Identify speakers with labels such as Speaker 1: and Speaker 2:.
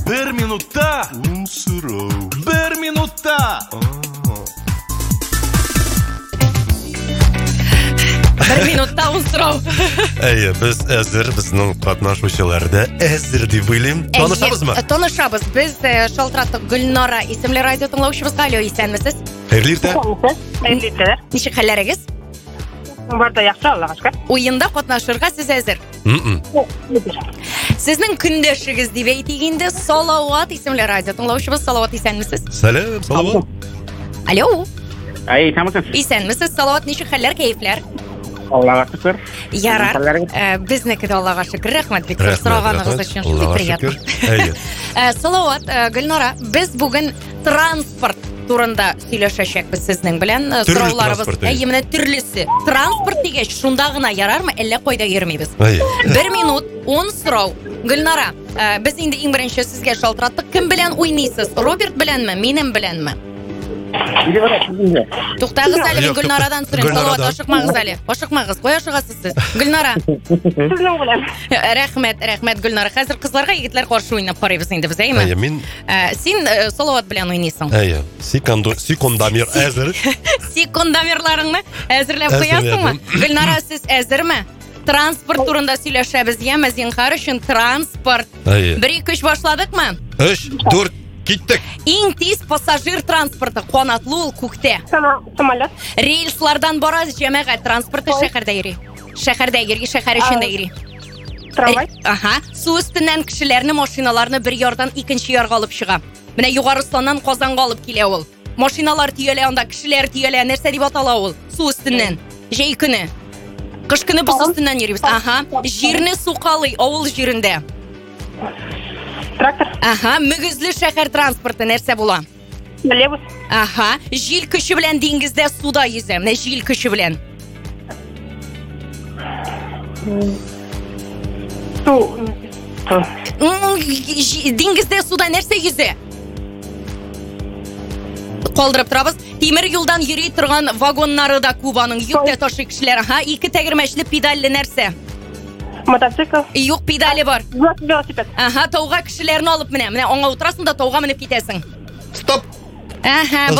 Speaker 1: 1 минутта сұрау. 1 минутта.
Speaker 2: 1 минутта сұрау.
Speaker 3: Біз әзір, біздің қатнашушыларды әзір деп ойлаймын. Танышамыз ма?
Speaker 2: Танышабыз. Біз шалтыраттық Гүлнара исемлі радио тыңлаушыбызға. Алло, есенмісіз?
Speaker 3: Қайырлы ерте.
Speaker 4: Қайырлы ерте.
Speaker 2: Неше хәлләрегез?
Speaker 4: Барда яқшы, Аллаға шүкір.
Speaker 2: Ойында қатнашырға сіз әзір. Сіздің күндешігіз деп әйтегенде Салауат исемлі радио тыңлаушыбыз. Салауат, есенмісіз?
Speaker 3: Сәлем, Салауат.
Speaker 2: Алло.
Speaker 4: Есенмісіз?
Speaker 2: Есенмісіз? Салауат, неше хәлләр, кәйіфләр?
Speaker 4: Аллаға шүкір.
Speaker 2: Ярар. Бізнекі де Аллаға шүкір. Рахмет бек. Сұрағаныңыз үшін. Шынды приятно. Салауат, Гүлнара, біз бүгін транспорт турында сөйләшәчәкбез сезнең белән. Сорауларыбыз әйеменә төрлесе. Транспорт дигәч, шунда гына ярармы, әллә кайда йөрмибез? 1 минут 10 сорау. Гөлнара, без инде иң беренче сезгә шалтыраттык. Кем белән уйныйсыз? Роберт беләнме, минем беләнме? Туктагыз әле, Гөлнарадан сорыйм. Салават, ашыкмагыз әле. Ашыкмагыз, кая ашыгасыз сез? Гөлнара.
Speaker 4: Сезнең белән.
Speaker 2: Рәхмәт Гөлнара. Хәзер кызларга, егетләр каршы уйнап карыйбыз инде без, әйме? Син Салават белән уйныйсың.
Speaker 3: Секундомер әзер.
Speaker 2: Секундомерларыңны әзерләп куясыңмы? Гөлнара, сез әзерме? Транспорт турында сөйләшәбез, яме зинһар өчен транспорт. 1-2-3 башладыкмы?
Speaker 3: 3-4 киттек.
Speaker 2: Иң тиз пассажир транспорты канатлы ул күктә.
Speaker 4: Самолет.
Speaker 2: Рельслардан бара җәмәгать транспорты шәһәрдә йөри. Шәһәр эчендә йөри.
Speaker 4: Трамвай.
Speaker 2: Су өстеннән кешеләрне, машиналарны бер ярдан икенче ярга алып чыга. Менә Югарыстаннан Казанга алып килә ул. Машиналар төялә, анда кешеләр төялә, нәрсә дип атала ул? Су өстеннән. Җәй көне. Кыш көне бу өстеннән йөрибез. Җирне сукалый, авыл җирендә.
Speaker 4: Трактор.
Speaker 2: Мөгезле шәһәр транспорты нәрсә була?
Speaker 4: Лебус.
Speaker 2: Җил көче белән диңгездә суда йөзә. Менә җил көче белән. Диңгездә суда нәрсә йөзә? Калдырып торабыз. Тимер юлдан йөри торган вагоннары да Кубаның йөктә ташый кешеләр. 2 тәгәрмәчле педальле нәрсә?
Speaker 4: Мотоцикл.
Speaker 2: Юк, педали бар.
Speaker 4: Велосипед.
Speaker 2: Тауга кешеләрне алып менә аңа утырасың да тауга менеп китәсең.
Speaker 3: Стоп.